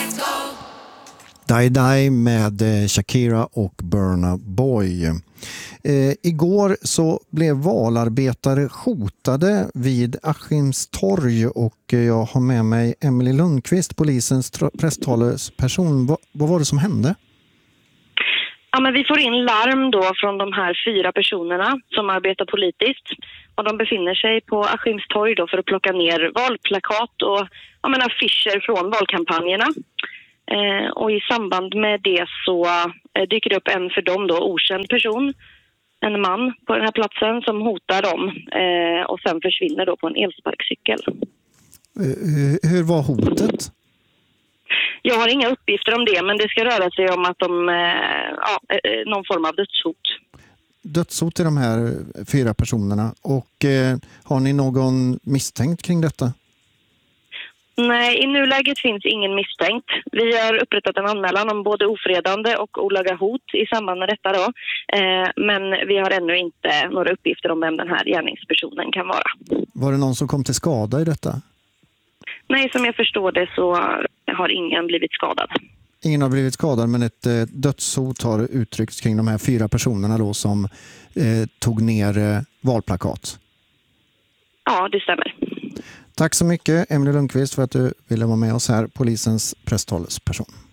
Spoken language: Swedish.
Die Die med Shakira och Burna Boy. Igår så blev valarbetare skjutade vid Askimstorg och jag har med mig Emily Lundqvist, polisens presstalesperson. Vad var det som hände? Ja, men vi får in larm då från de här 4 personerna som arbetar politiskt. Och de befinner sig på Askimstorg då för att plocka ner valplakat och affischer från valkampanjerna. Och i samband med det så dyker det upp en för dem då okänd person, en man på den här platsen som hotar dem och sen försvinner då på en elsparkcykel. Hur var hotet? Jag har inga uppgifter om det, men det ska röra sig om att någon form av dödshot. Dödshot till de här 4 personerna. Och har ni någon misstänkt kring detta? Nej, i nuläget finns ingen misstänkt. Vi har upprättat en anmälan om både ofredande och olaga hot i samband med detta då. Men vi har ännu inte några uppgifter om vem den här gärningspersonen kan vara. Var det någon som kom till skada i detta? Nej, som jag förstår det så har ingen blivit skadad. Ingen har blivit skadad, men ett dödshot har uttryckts kring de här 4 personerna då som tog ner valplakat. Ja, det stämmer. Tack så mycket Emily Lundqvist för att du ville vara med oss här, polisens presstalesperson.